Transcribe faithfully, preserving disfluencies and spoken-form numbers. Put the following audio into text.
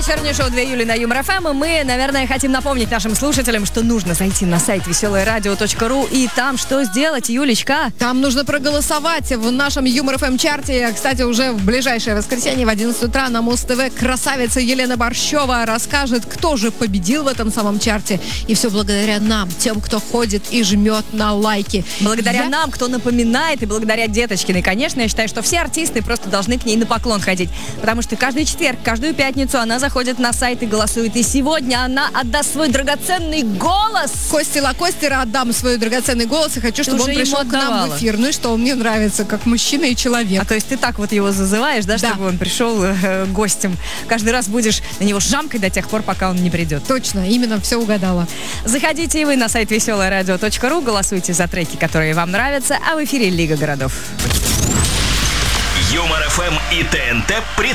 Вечернее шоу две Юли на Юмор ФМ. И мы, наверное, хотим напомнить нашим слушателям, что нужно зайти на сайт веселое радио точка ру и там что сделать, Юлечка? Там нужно проголосовать в нашем Юмор ФМ чарте. Кстати, уже в ближайшее воскресенье в одиннадцать утра на Муз-ТВ красавица Елена Борщева расскажет, кто же победил в этом самом чарте. И все благодаря нам, тем, кто ходит и жмет на лайки. Благодаря Я... нам, кто напоминает, и благодаря Деточкиной. Конечно, я считаю, что все артисты просто должны к ней на поклон ходить. Потому что каждый четверг, каждую пятницу она заходит на сайт и голосует. И сегодня она отдаст свой драгоценный голос. Кости Лакостера отдам свой драгоценный голос и хочу, чтобы он пришел к нам в эфир. Ну и что, он мне нравится, как мужчина и человек. А то есть ты так вот его зазываешь, да, да. чтобы он пришел э, гостем. Каждый раз будешь на него жамкать до тех пор, пока он не придет. Точно, именно все угадала. Заходите и вы на сайт веселое радио точка ру, голосуйте за треки, которые вам нравятся, а в эфире Лига городов. Юмор ФМ и ТНТ представляют.